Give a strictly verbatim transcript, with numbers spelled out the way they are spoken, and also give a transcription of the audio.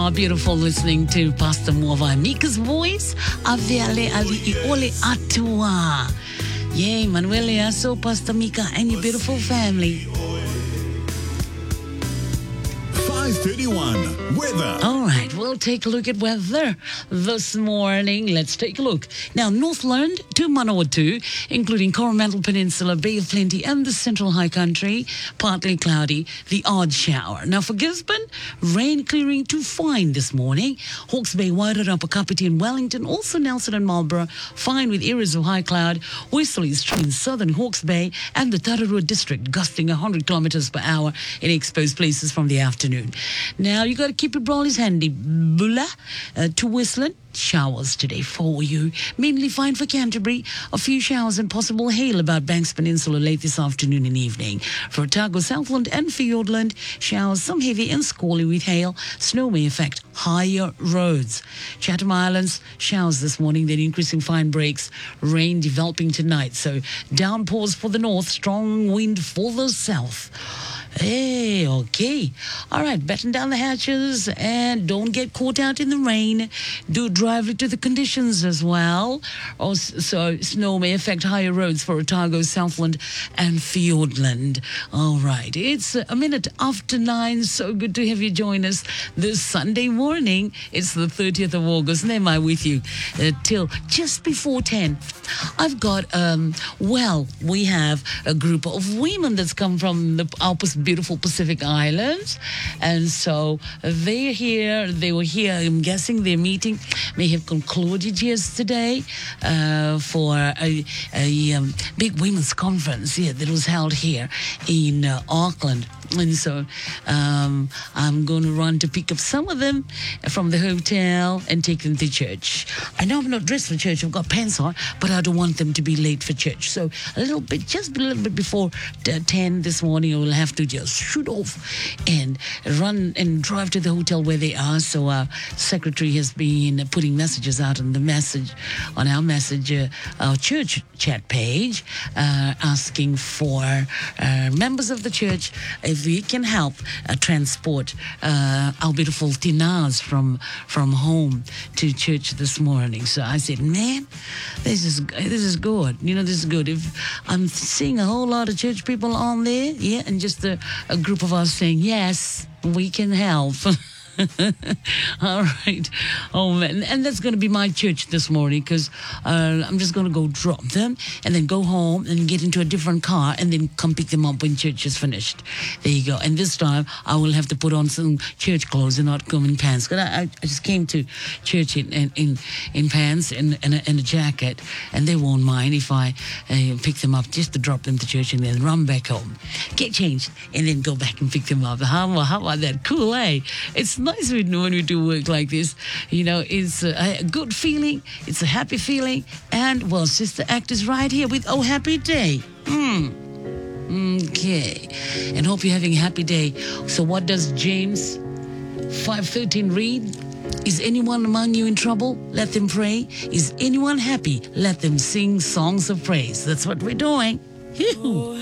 Ah, beautiful listening to Pastor Mwava Mika's voice. Aviale ali iole atua. Yay, Manuele Aso, Pastor Mika, and your beautiful family. five thirty-one weather. All right, we'll take a look at weather this morning. Let's take a look. Now, Northland to Manawatu, including Coromandel Peninsula, Bay of Plenty, and the Central High Country, partly cloudy, the odd shower. Now, for Gisborne, rain clearing to fine this morning. Hawke's Bay, Wairarapa, Kapiti, and Wellington, also Nelson and Marlborough, fine with areas of high cloud. Westerlies in southern Hawke's Bay and the Tararua district, gusting one hundred kilometers per hour in exposed places from the afternoon. Now, you got to keep your brollies handy. Bulla uh, to Whistler. Showers today for you. Mainly fine for Canterbury. A few showers and possible hail about Banks Peninsula late this afternoon and evening. For Otago, Southland and Fiordland, showers, some heavy and squally with hail. Snow may affect higher roads. Chatham Islands, showers this morning, then increasing fine breaks. Rain developing tonight. So downpours for the north, strong wind for the south. Hey, okay. All right, batten down the hatches and don't get caught out in the rain. Do drive it to the conditions as well. Also, snow may affect higher roads for Otago, Southland and Fiordland. All right, it's a minute after nine. So good to have you join us this Sunday morning. It's the thirtieth of August, and am I with you uh, till just before ten. I've got, um, well, we have a group of women that's come from the our beautiful Pacific Islands, and so they're here. They were here. I'm guessing their meeting may have concluded yesterday uh, for a, a um, big women's conference yeah, that was held here in uh, Auckland. And so um, I'm going to run to pick up some of them from the hotel and take them to church. I know I'm not dressed for church. I've got pants on, but I don't want them to be late for church. So a little bit, just a little bit before ten this morning, I will have to just shoot off and run and drive to the hotel where they are. So our secretary has been putting messages out on the message, on our message, uh, our church chat page, uh, asking for uh, members of the church if we can help uh, transport uh, our beautiful Tinas from from home to church this morning. So I said, man, this is this is good. You know, this is good. If I'm seeing a whole lot of church people on there, yeah, and just a, a group of us saying, yes, we can help. All right. Oh, man. And that's going to be my church this morning because uh, I'm just going to go drop them and then go home and get into a different car and then come pick them up when church is finished. There you go. And this time I will have to put on some church clothes and not come in pants because I, I just came to church in in, in, in pants and, and, a, and a jacket, and they won't mind if I uh, pick them up just to drop them to church and then run back home, get changed, and then go back and pick them up. How, how about that? Cool, eh? It's nice when we do work like this. You know, it's a, a good feeling. It's a happy feeling. And, well, Sister Act is right here with Oh Happy Day. Hmm. Okay. And hope you're having a happy day. So what does James five thirteen read? Is anyone among you in trouble? Let them pray. Is anyone happy? Let them sing songs of praise. That's what we're doing.